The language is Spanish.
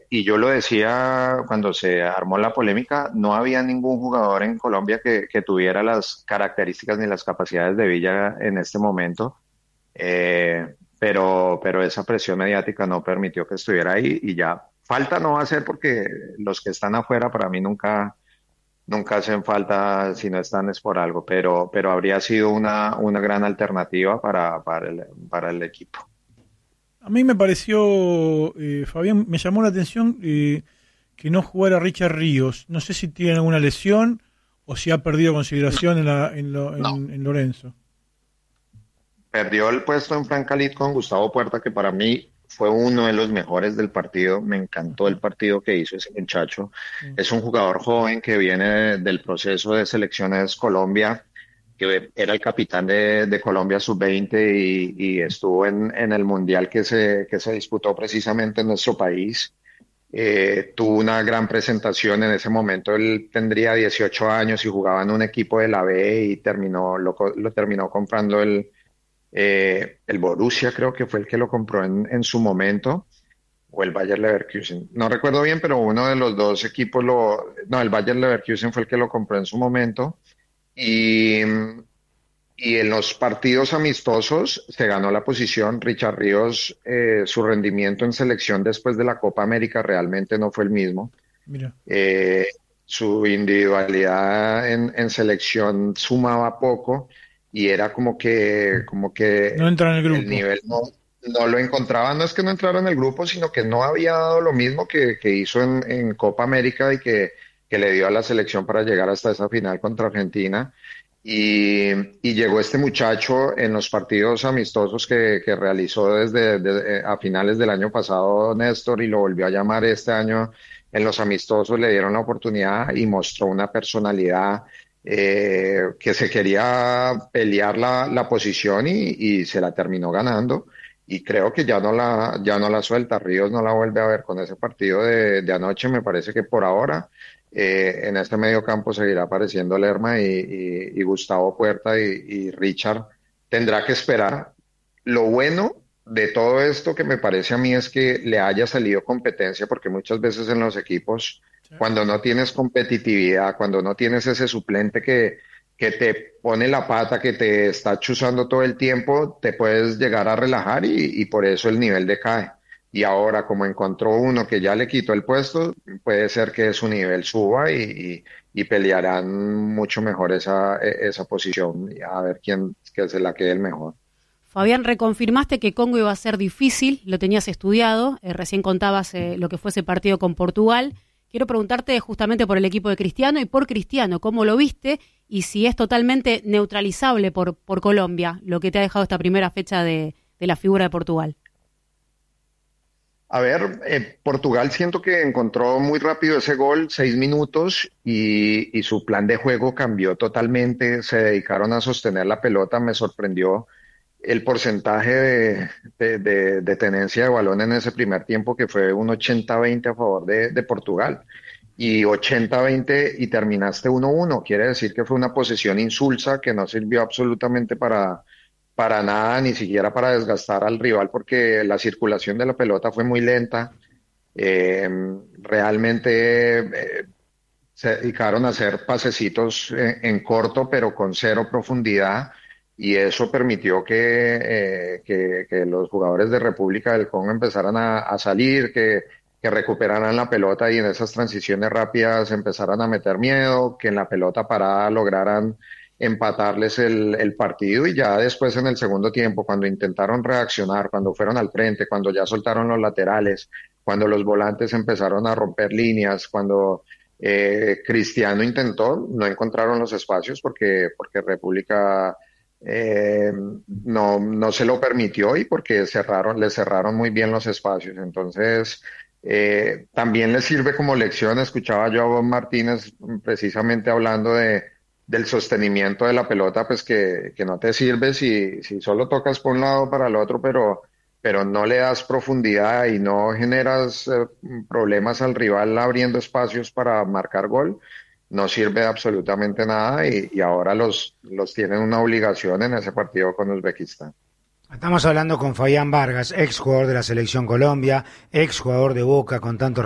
y yo lo decía cuando se armó la polémica, no había ningún jugador en Colombia que tuviera las características ni las capacidades de Villa en este momento. Pero esa presión mediática no permitió que estuviera ahí y ya falta no va a ser porque los que están afuera para mí nunca hacen falta si no están es por algo, pero habría sido una gran alternativa para el equipo. A mí me pareció, Fabián, me llamó la atención que no jugara Richard Ríos. No sé si tiene alguna lesión o si ha perdido consideración No, en Lorenzo. perdió el puesto en Francalit con Gustavo Puerta, que para mí fue uno de los mejores del partido. Me encantó el partido que hizo ese muchacho. Sí. Es un jugador joven que viene del proceso de selecciones Colombia, que era el capitán de Colombia sub-20 y estuvo en el mundial que se disputó precisamente en nuestro país. Tuvo una gran presentación en ese momento. Él tendría 18 años y jugaba en un equipo de la B y lo terminó comprando el Borussia, creo que fue el que lo compró en su momento, o el Bayer Leverkusen. No recuerdo bien, pero uno de los dos equipos no, el Bayer Leverkusen fue el que lo compró en su momento. Y, y en los partidos amistosos se ganó la posición. Richard Ríos, su rendimiento en selección después de la Copa América realmente no fue el mismo. Mira, Eh, Su individualidad en selección sumaba poco y era como que no entra en el el grupo. nivel no lo encontraba. No es que no entrara en el grupo, sino que no había dado lo mismo que hizo en Copa América y que le dio a la selección para llegar hasta esa final contra Argentina. Y llegó este muchacho en los partidos amistosos que realizó a finales del año pasado Néstor y lo volvió a llamar este año en los amistosos, le dieron la oportunidad y mostró una personalidad que se quería pelear la posición y se la terminó ganando. Y creo que ya no la suelta. Ríos no la vuelve a ver con ese partido de anoche. Me parece que por ahora en este medio campo seguirá apareciendo Lerma y Gustavo Puerta y Richard. Tendrá que esperar. Lo bueno de todo esto que me parece a mí es que le haya salido competencia, porque muchas veces en los equipos, Sí. cuando no tienes competitividad, cuando no tienes ese suplente que te pone la pata, que te está chuzando todo el tiempo, te puedes llegar a relajar y por eso el nivel decae. Y ahora, como encontró uno que ya le quitó el puesto, puede ser que su nivel suba y pelearán mucho mejor esa posición, y a ver quién que se la quede el mejor. Fabián, reconfirmaste que Congo iba a ser difícil, lo tenías estudiado, recién contabas lo que fue ese partido con Portugal. Quiero preguntarte justamente por el equipo de Cristiano y por Cristiano, ¿cómo lo viste? Y si es totalmente neutralizable por Colombia, lo que te ha dejado esta primera fecha de la figura de Portugal. A ver, Portugal siento que encontró muy rápido ese gol, 6 minutos, y su plan de juego cambió totalmente. Se dedicaron a sostener la pelota. Me sorprendió el porcentaje de tenencia de balón en ese primer tiempo, que fue un 80-20 a favor de Portugal. Y 80-20 y terminaste 1-1. Quiere decir que fue una posesión insulsa que no sirvió absolutamente para nada, ni siquiera para desgastar al rival, porque la circulación de la pelota fue muy lenta. Eh, Realmente se dedicaron a hacer pasecitos en corto, pero con cero profundidad, y eso permitió que los jugadores de República del Congo empezaran a salir, que recuperaran la pelota y en esas transiciones rápidas empezaran a meter miedo, que en la pelota parada lograran empatarles el partido. Y ya después en el segundo tiempo, cuando intentaron reaccionar, cuando fueron al frente, cuando ya soltaron los laterales, cuando los volantes empezaron a romper líneas, cuando Cristiano intentó, no encontraron los espacios porque República no se lo permitió y porque le cerraron muy bien los espacios. Entonces, también les sirve como lección. Escuchaba yo a Bob Martínez precisamente hablando del sostenimiento de la pelota, pues que no te sirve si solo tocas por un lado para el otro, pero no le das profundidad y no generas problemas al rival abriendo espacios para marcar gol. No sirve de absolutamente nada y ahora los tienen una obligación en ese partido con Uzbekistán. Estamos hablando con Fabián Vargas, ex jugador de la Selección Colombia, ex jugador de Boca con tantos